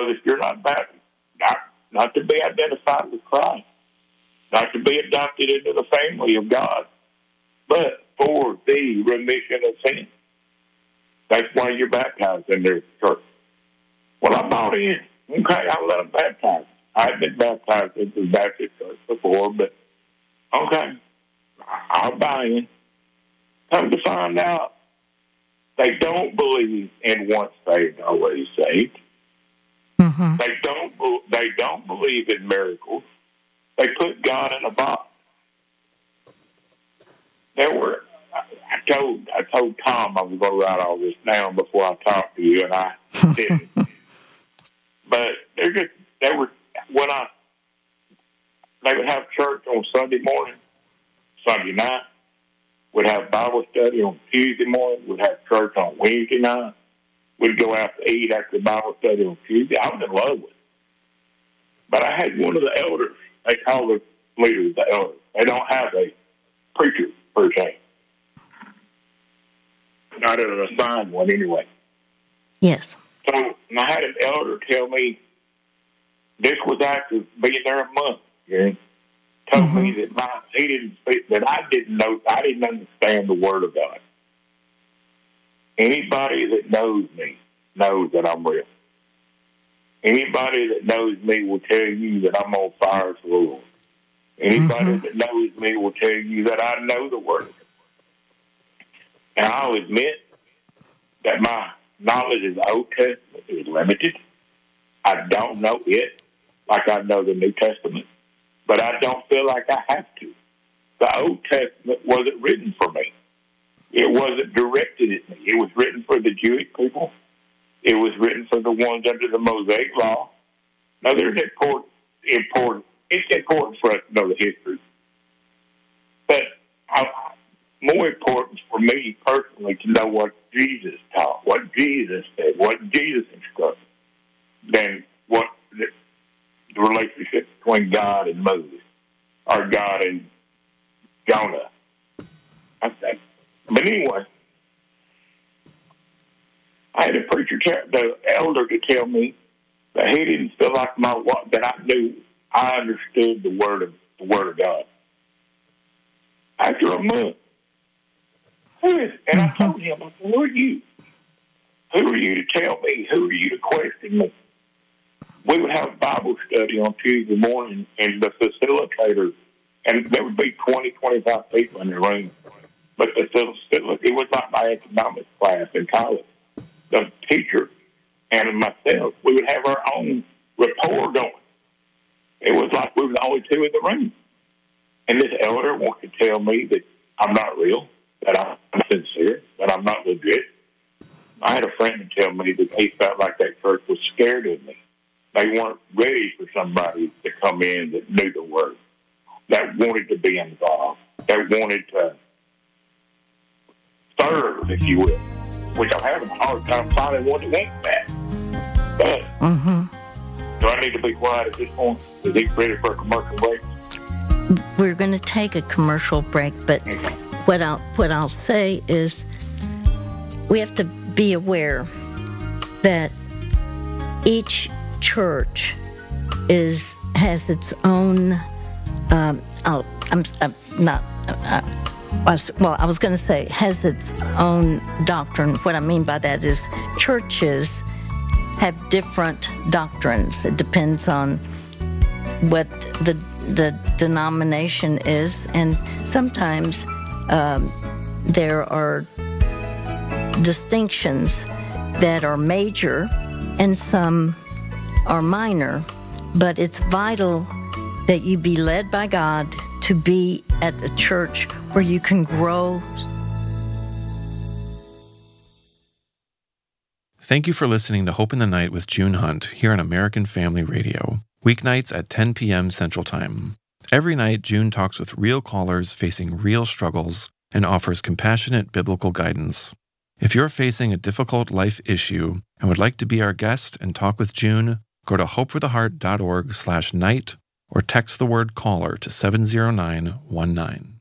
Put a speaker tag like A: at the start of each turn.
A: Because if you're not baptized, not to be identified with Christ, not to be adopted into the family of God, but for the remission of sin. That's why you're baptized in their church. Well, I bought in. Okay, I'll let them baptize. I've been baptized into the Baptist church before, but okay, I'll buy in. Come to find out, they don't believe in once saved, always saved.
B: Mm-hmm.
A: They don't believe in miracles. They put God in a box. I told Tom I was going to write all this down before I talked to you, and I didn't. But they would have church on Sunday morning, Sunday night. We'd have Bible study on Tuesday morning. We'd have church on Wednesday night. We'd go out to eat after the Bible study on Tuesday. I was in love with it. But I had one of the elders. They call the leaders the elders. They don't have a preacher, per se. Not an assigned one, anyway.
B: Yes.
A: So I had an elder tell me, this was after being there a month, told me that he didn't speak, that I didn't understand the Word of God. Anybody that knows me knows that I'm real. Anybody that knows me will tell you that I'm on fire for the Lord. Anybody that knows me will tell you that I know the Word. And I'll admit that my knowledge of the Old Testament is limited. I don't know it like I know the New Testament, but I don't feel like I have to. The Old Testament wasn't written for me. It wasn't directed at me. It was written for the Jewish people. It was written for the ones under the Mosaic Law. Now, there's important. It's important for us to know the history. But more important for me personally to know what Jesus taught, what Jesus said, what Jesus instructed, than what the relationship between God and Moses, or God and Jonah. Okay. But anyway, I had a preacher, the elder, to tell me that he didn't feel like that I knew I understood the word of God. After a month, and I told him, I said, who are you? Who are you to tell me? Who are you to question me? We would have Bible study on Tuesday morning, and the facilitator, and there would be 20, 25 people in the room. But it was like my economics class in college. The teacher and myself, we would have our own rapport going. It was like we were the only two in the room. And this elder wanted to tell me that I'm not real, that I'm sincere, that I'm not legit. I had a friend tell me that he felt like that church was scared of me. They weren't ready for somebody to come in that knew the word, that wanted to be involved, that wanted to serve, if you will, which I'm having a hard time finding one that wants that. But do I need to be quiet at this point? Is he ready for a commercial break?
B: We're going to take a commercial break, but what I'll say is we have to be aware that each church has its own. I was going to say has its own doctrine. What I mean by that is churches have different doctrines. It depends on what the denomination is, and sometimes there are distinctions that are major and some are minor, but it's vital that you be led by God to be at a church where you can grow.
C: Thank you for listening to Hope in the Night with June Hunt here on American Family Radio, weeknights at 10 p.m. Central Time. Every night, June talks with real callers facing real struggles and offers compassionate biblical guidance. If you're facing a difficult life issue and would like to be our guest and talk with June, go to hopefortheheart.org/night or text the word caller to 70919.